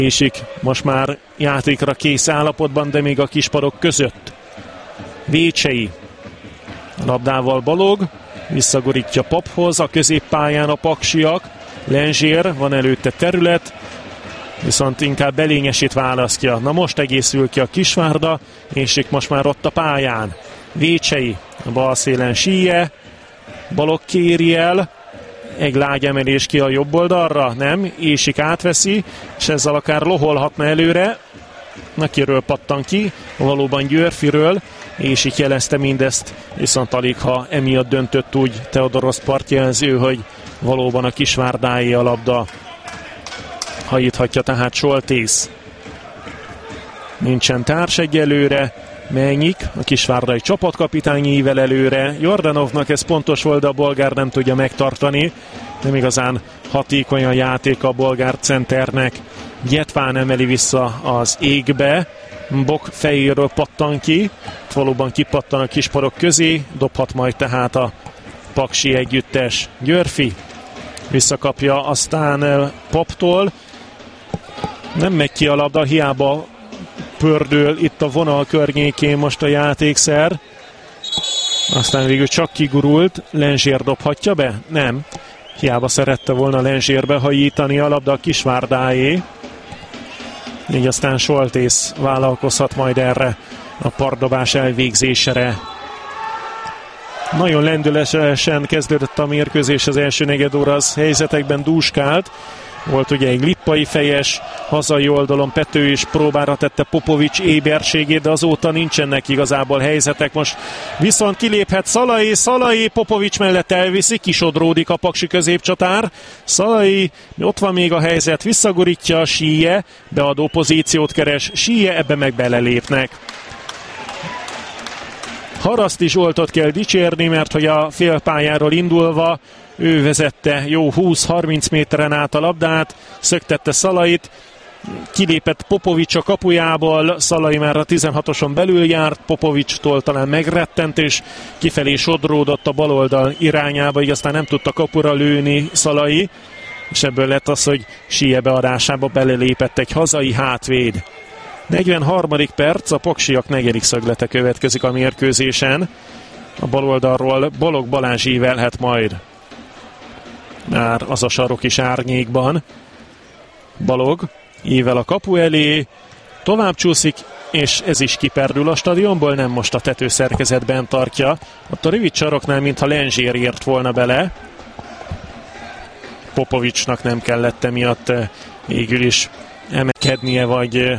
Ésik most már játékra kész állapotban, de még a kispadok között. Vécsei. A labdával Balog. Visszagorítja Pophoz, a középpályán a paksiak. Lenzsér, van előtte terület, viszont inkább Belényesét választja. Na most egészül ki a Kisvárda, Ésik most már ott a pályán. Vécsei, a bal szélen Síje, Balog kéri el, egy lágy emelés ki a jobb oldalra, nem, Ésik átveszi, és ezzel akár loholhatna előre. Na, kiről pattan ki? Valóban Győrfiről. Ésik jelezte mindezt, viszont alig ha emiatt döntött úgy Teodorosz partjelző, hogy valóban a Kisvárdáé a labda. Hajíthatja tehát Soltész. Nincsen társ egyelőre. Mennyik, a kisvárdai csapatkapitány ível előre. Jordanovnak ez pontos volt, de a bolgár nem tudja megtartani. Nem igazán hatékony a játék a bolgár centernek. Gyetván emeli vissza az égbe. Bok fejéről pattan ki. Valóban kipattan a kispadok közé. Dobhat majd tehát a paksi együttes. Györfi visszakapja aztán Poptól. Nem megy ki a labda, hiába pördül itt a vonal környékén most a játékszer. Aztán végül csak kigurult. Lenzsér dobhatja be? Nem. Hiába szerette volna Lenzsérbe hajítani, a labda a Kisvárdáé. Így aztán Soltész vállalkozhat majd erre a partdobás elvégzésére. Nagyon lendületesen kezdődött a mérkőzés, az első negyedóra az helyzetekben dúskált. Volt ugye egy lippai fejes, hazai oldalon Pető is próbára tette Popovics éberségét, de azóta nincsenek igazából helyzetek. Most viszont kiléphet Szalai Popovics mellett elviszi, kisodródik a paksi középcsatár. Szalai, ott van még a helyzet, visszagurítja Síje, beadó pozíciót keres Síje, ebbe meg belelépnek. Haraszti Zsoltot kell dicsérni, mert hogy a félpályáról indulva ő vezette jó 20-30 méteren át a labdát, szöktette Szalait, kilépett Popovics a kapujából, Szalai már a 16-oson belül járt, Popovicstól talán megrettent, és kifelé sodródott a baloldal irányába, így aztán nem tudta kapura lőni Szalai, és ebből lett az, hogy Síje beadásába belelépett egy hazai hátvéd. 43. perc, a paksiak negyedik szöglete következik a mérkőzésen. A baloldalról Balog Balázs ívelhet majd. Már az a sarok is árnyékban. Balog ível a kapu elé, tovább csúszik, és ez is kiperdül a stadionból, nem most a tetőszerkezetben tartja. Ott a rövid saroknál, mintha Lenzsér ért volna bele. Popovicsnak nem kellett emiatt végül is emelkednie, vagy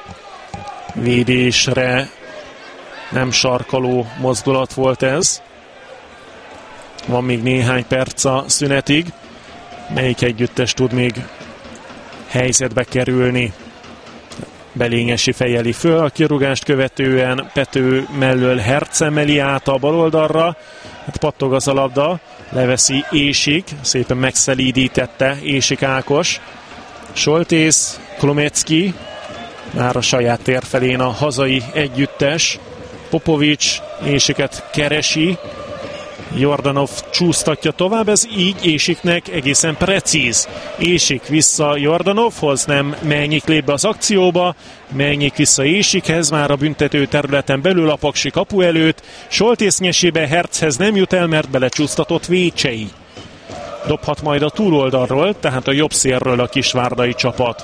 védésre nem sarkaló mozdulat volt ez. Van még néhány perc a szünetig. Melyik együttes tud még helyzetbe kerülni? Belényesi fejeli föl a kirúgást követően, Pető mellől Herc emeli át a baloldalra. Hát pattog az a labda, leveszi Ésik, szépen megszelídítette Ésik Ákos. Soltész, Klomecki, már a saját tér felén a hazai együttes. Popovics Ésiket keresi, Jordanov csúsztatja tovább, ez így Ésiknek egészen precíz. Ésik vissza Jordanovhoz, nem Mennyik lép be az akcióba, Mennyik vissza Ésikhez, már a büntető területen belül a paksi kapu előtt. Soltész nyesébe, Herchez nem jut el, mert belecsúsztatott Vécsei. Dobhat majd a túloldalról, tehát a jobb szélről a kisvárdai csapat.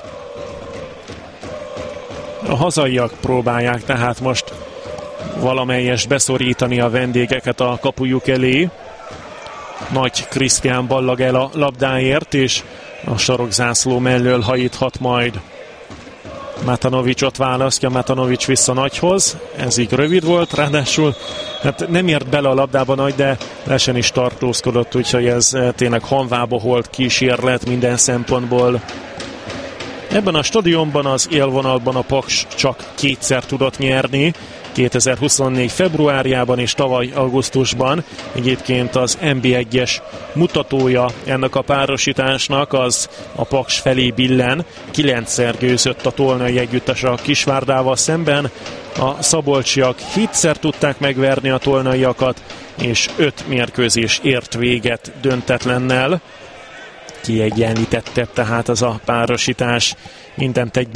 A hazaiak próbálják tehát most valamelyest beszorítani a vendégeket a kapujuk elé. Nagy Krisztián ballag el a labdáért, és a sarokzászló mellől hajíthat majd. Matanovicsot választja, Matanovics vissza Nagyhoz. Ez így rövid volt, ráadásul hát nem ért bele a labdába Nagy, de lesen is tartózkodott, úgyhogy ez tényleg honvába holt kísérlet minden szempontból. Ebben a stadionban az élvonalban a Paks csak kétszer tudott nyerni, 2024. februárjában és tavaly augusztusban. Egyébként az NB1-es mutatója ennek a párosításnak az a Paks felé billen. 9-szer győzött a tolnai együttes a Kisvárdával szemben. A szabolcsiak 7-szer tudták megverni a tolnaiakat, és 5 mérkőzés ért véget döntetlennel. kiegyenlítettebb tehát az a párosítás mindent egyben.